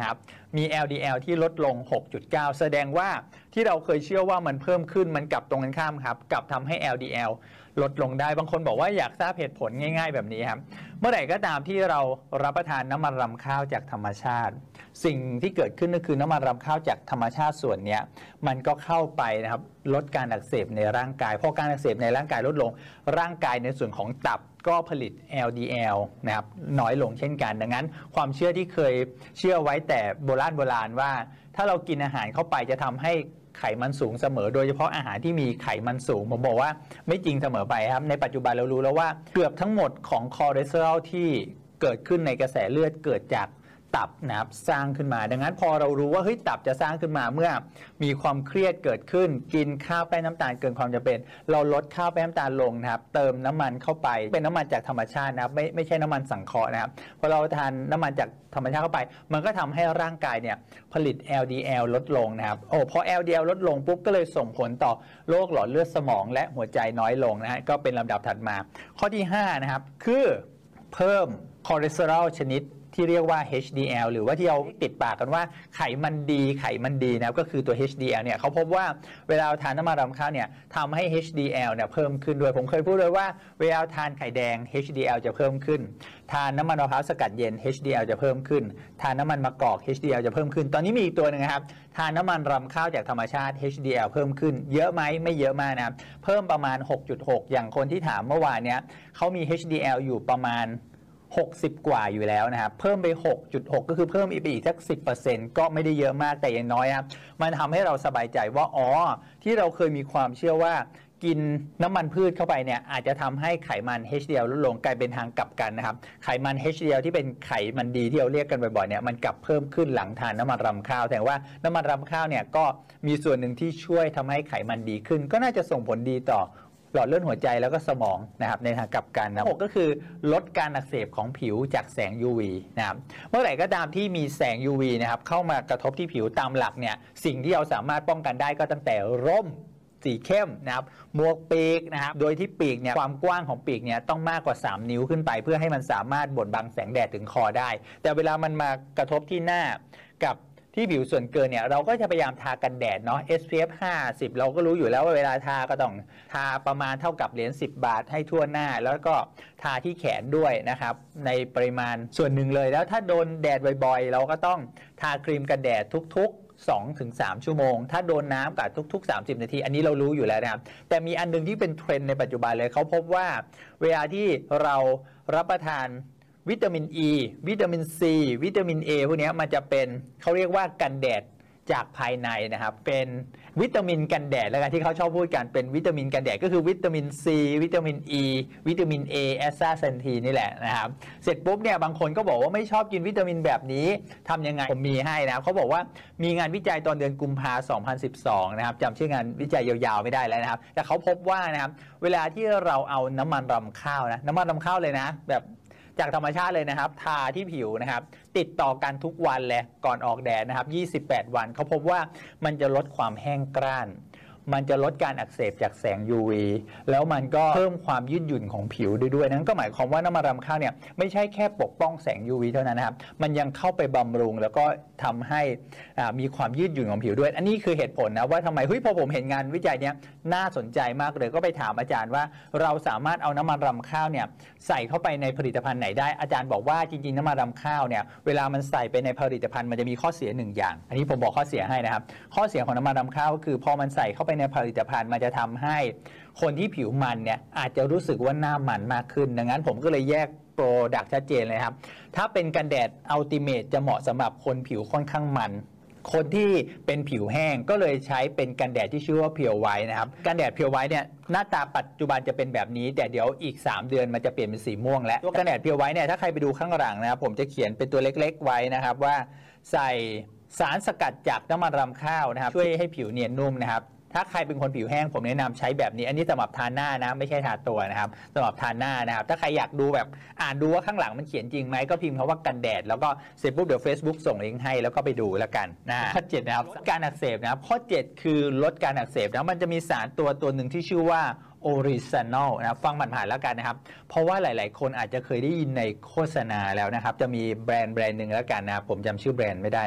นะครับมี LDL ที่ลดลง 6.9 แสดงว่าที่เราเคยเชื่อว่ามันเพิ่มขึ้นมันกลับตรงกันข้ามครับกลับทำให้ LDL ลดลงได้บางคนบอกว่าอยากทราบเหตุผลง่ายๆแบบนี้ครับเมื่อไหร่ก็ตามที่เรารับประทานน้ำมันรำข้าวจากธรรมชาติสิ่งที่เกิดขึ้นก็คือน้ำมันรำข้าวจากธรรมชาติส่วนนี้มันก็เข้าไปนะครับลดการอักเสบในร่างกายพอการอักเสบในร่างกายลดลงร่างกายในส่วนของตับก็ผลิต LDL นะครับน้อยลงเช่นกันดังนั้นความเชื่อที่เคยเชื่อไว้แต่โบราณว่าถ้าเรากินอาหารเข้าไปจะทำให้ไขมันสูงเสมอโดยเฉพาะอาหารที่มีไขมันสูงผมบอกว่าไม่จริงเสมอไปครับในปัจจุบันเรารู้แล้วว่าเกือบทั้งหมดของคอเลสเตอรอลที่เกิดขึ้นในกระแสเลือดเกิดจากตับนะครับสร้างขึ้นมาดังนั้นพอเรารู้ว่าเฮ้ยตับจะสร้างขึ้นมาเมื่อมีความเครียดเกิดขึ้นกินข้าวแป้งน้ำตาลเกินความจำเป็นเราลดข้าวแป้งน้ำตาลลงนะครับเติมน้ำมันเข้าไปเป็นน้ำมันจากธรรมชาตินะครับไม่ใช่น้ำมันสังเคราะห์นะครับพอเราทานน้ำมันจากธรรมชาติเข้าไปมันก็ทำให้ร่างกายเนี่ยผลิต LDL ลดลงนะครับพอ LDL ลดลงปุ๊บก็เลยส่งผลต่อโรคหลอดเลือดสมองและหัวใจน้อยลงนะฮะก็เป็นลำดับถัดมาข้อที่5นะครับคือเพิ่มคอเลสเตอรอลชนิดที่เรียกว่า HDL หรือว่าที่เราติดปากกันว่าไขมันดีนะครับก็คือตัว HDL เนี่ยเขาพบว่าเวลาทานน้ำมันรำข้าวเนี่ยทำให้ HDL เนี่ยเพิ่มขึ้นด้วยผมเคยพูดเลยว่าเวลาทานไข่แดง HDL จะเพิ่มขึ้นทานน้ำมันมะพร้าวสกัดเย็น HDL จะเพิ่มขึ้นทานน้ำมันมะกอก HDL จะเพิ่มขึ้นตอนนี้มีอีกตัวนึงครับทานน้ำมันรำข้าวจากธรรมชาติ HDL เพิ่มขึ้นเยอะไหมไม่เยอะมากนะครับเพิ่มประมาณ 6.6 อย่างคนที่ถามเมื่อวานเนี้ยเขามี HDL อยู่ประมาณ60 กว่าอยู่แล้วนะครับเพิ่มไป 6.6 ก็คือเพิ่มอีกสัก 10% ก็ไม่ได้เยอะมากแต่อย่างน้อยนะครับมันทำให้เราสบายใจว่าที่เราเคยมีความเชื่อว่ากินน้ำมันพืชเข้าไปเนี่ยอาจจะทำให้ไขมัน HDL ลดลงกลายเป็นทางกลับกันนะครับไขมัน HDL ที่เป็นไขมันดีที่เราเรียกกันบ่อยๆเนี่ยมันกลับเพิ่มขึ้นหลังทานน้ำมันรำข้าวแต่ว่าน้ำมันรำข้าวเนี่ยก็มีส่วนหนึ่งที่ช่วยทำให้ไขมันดีขึ้นก็น่าจะส่งผลดีต่อหลอดเลือดหัวใจแล้วก็สมองนะครับในทางกลับกันนะ6ก็คือลดการอักเสบของผิวจากแสง UV นะครับเมื่อไหร่ก็ตามที่มีแสง UV นะครับเข้ามากระทบที่ผิวตามหลักเนี่ยสิ่งที่เราสามารถป้องกันได้ก็ตั้งแต่ร่มสีเข้มนะครับหมวกปีกนะครับโดยที่ปีกเนี่ยความกว้างของปีกเนี่ยต้องมากกว่า3นิ้วขึ้นไปเพื่อให้มันสามารถบดบังแสงแดดถึงคอได้แต่เวลามันมากระทบที่หน้ากับที่ผิวส่วนเกินเนี่ยเราก็จะพยายามทากันแดดเนาะ SPF 50เราก็รู้อยู่แล้วว่าเวลาทาก็ต้องทาประมาณเท่ากับเหรียญ10 บาทให้ทั่วหน้าแล้วก็ทาที่แขนด้วยนะครับในปริมาณส่วนหนึ่งเลยแล้วถ้าโดนแดดบ่อยๆเราก็ต้องทาครีมกันแดดทุกๆ2-3 ชั่วโมงถ้าโดนน้ำกับทุกๆ30 นาทีอันนี้เรารู้อยู่แล้วนะครับแต่มีอันนึงที่เป็นเทรนด์ในปัจจุบันเลยเขาพบว่าเวลาที่เรารับประทานวิตามิน E วิตามิน C วิตามิน A พวกนี้มันจะเป็นเขาเรียกว่ากันแดดจากภายในนะครับเป็นวิตามินกันแดดแล้วกันที่เขาชอบพูดกันเป็นวิตามินกันแดดก็คือวิตามิน C วิตามิน E วิตามิน A แอสตาเซนทีนนี่แหละนะครับเสร็จปุ๊บเนี่ยบางคนก็บอกว่าไม่ชอบกินวิตามินแบบนี้ทำยังไงผมมีให้นะเขาบอกว่ามีงานวิจัยตอนเดือนกุมภาพันธ์ 2012นะครับจำชื่องานวิจัยยาวๆไม่ได้แล้วนะครับแต่เขาพบว่านะครับเวลาที่เราเอาน้ำมันรำข้าวนะน้ำมันรำข้าวเลยนะแบบจากธรรมชาติเลยนะครับทาที่ผิวนะครับติดต่อกันทุกวันเลยก่อนออกแดดนะครับ28 วันเขาพบว่ามันจะลดความแห้งกร้านมันจะลดการอักเสบจากแสง UV แล้วมันก็เพิ่มความยืดหยุ่นของผิวด้วยนั้นก็หมายความว่าน้ำมันรำข้าวเนี่ยไม่ใช่แค่ปกป้องแสง UV เท่านั้นนะครับมันยังเข้าไปบำรุงแล้วก็ทำให้มีความยืดหยุ่นของผิวด้วยอันนี้คือเหตุผลนะว่าทำไมพอผมเห็นงานวิจัยเนี้ยน่าสนใจมากเลยก็ไปถามอาจารย์ว่าเราสามารถเอาน้ำมันรำข้าวเนี่ยใส่เข้าไปในผลิตภัณฑ์ไหนได้อาจารย์บอกว่าจริงๆน้ำมันรำข้าวเนี่ยเวลามันใส่ไปในผลิตภัณฑ์มันจะมีข้อเสีย1 อย่างอันนี้ผมบอกข้อเสียให้นะครับข้อเสียของน้ำมันรำข้าวก็คือพอมันใส่เข้าไปในผลิตภัณฑ์มันจะทำให้คนที่ผิวมันเนี่ยอาจจะรู้สึกว่าหน้ามันมากขึ้นดังนั้นผมก็เลยแยกโปรดักต์ชัดเจนเลยครับถ้าเป็นกันแดดอัลติเมทจะเหมาะสำหรับคนผิวค่อนข้างมันคนที่เป็นผิวแห้งก็เลยใช้เป็นกันแดดที่ชื่อว่าเพียวไวท์นะครับกันแดดเพียวไวท์เนี่ยหน้าตาปัจจุบันจะเป็นแบบนี้แต่เดี๋ยวอีก3 เดือนมันจะเปลี่ยนเป็นสีม่วงแล้วตัวกันแดดเพียวไวท์เนี่ยถ้าใครไปดูข้างหลังนะครับผมจะเขียนเป็นตัวเล็กๆไว้นะครับว่าใส่สารสกัดจากน้ำมันรำข้าวนะครับช่วยให้ผิวเนียนนุ่มนะครับถ้าใครเป็นคนผิวแห้งผมแนะนำใช้แบบนี้อันนี้สำหรับทาหน้านะไม่ใช่ทาตัวนะครับสำหรับทาหน้านะครับถ้าใครอยากดูแบบอ่านดูว่าข้างหลังมันเขียนจริงไหมก็พิมพ์คำว่ากันแดดแล้วก็เสร็จปุ๊บเดี๋ยว Facebook ส่งลิงก์ให้แล้วก็ไปดูแล้วกันข้อ7นะครับการอักเสบนะครับข้อ7คือลดการอักเสบนะมันจะมีสารตัวหนึ่งที่ชื่อว่าโอริซานอลนะฟังผ่านๆแล้วกันนะครับเพราะว่าหลายๆคนอาจจะเคยได้ยินในโฆษณาแล้วนะครับจะมีแบรนด์หนึ่งแล้วกันนะผมจำชื่อแบรนด์ไม่ได้